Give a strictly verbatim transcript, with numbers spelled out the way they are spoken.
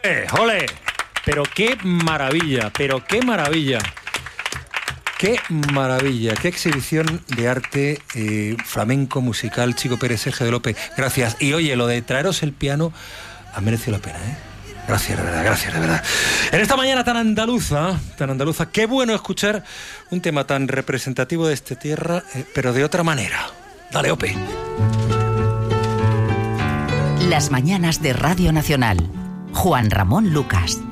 Eh, ¡Ole! Pero qué maravilla, pero qué maravilla. Qué maravilla, qué exhibición de arte eh, flamenco, musical, Chico Pérez, Sergio de López. Gracias. Y oye, lo de traeros el piano ha merecido la pena, ¿eh? Gracias, de verdad, gracias, de verdad. En esta mañana tan andaluza, tan andaluza, qué bueno escuchar un tema tan representativo de esta tierra, eh, pero de otra manera. Dale, Ope. Las mañanas de Radio Nacional. Juan Ramón Lucas.